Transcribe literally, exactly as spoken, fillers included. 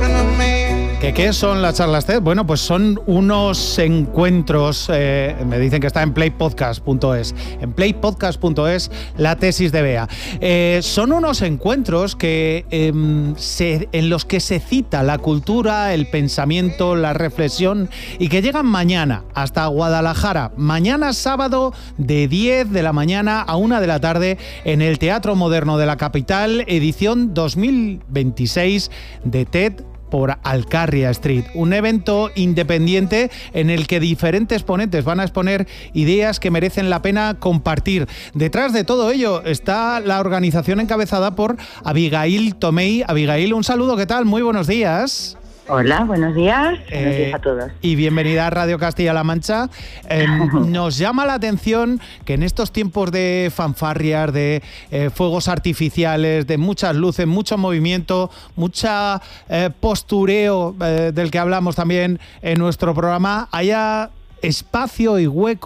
¿Qué, ¿Qué son las charlas TED? Bueno, pues son unos encuentros, eh, me dicen que está en playpodcast punto es, en playpodcast punto es la tesis de Bea. Eh, son unos encuentros que, eh, se, en los que se cita la cultura, el pensamiento, la reflexión y que llegan mañana hasta Guadalajara. Mañana sábado de diez de la mañana a una de la tarde en el Teatro Moderno de la capital, edición dos mil veintiséis de TED por Alcarria Street, un evento independiente en el que diferentes ponentes van a exponer ideas que merecen la pena compartir. Detrás de todo ello está la organización encabezada por Abigail Tomei. Abigail, un saludo, ¿qué tal? Muy buenos días. Hola, buenos días. Eh, buenos días a todos. Y bienvenida a Radio Castilla-La Mancha. Eh, nos llama la atención que en estos tiempos de fanfarrias, de eh, fuegos artificiales, de muchas luces, mucho movimiento, mucha eh, postureo eh, del que hablamos también en nuestro programa, haya espacio y hueco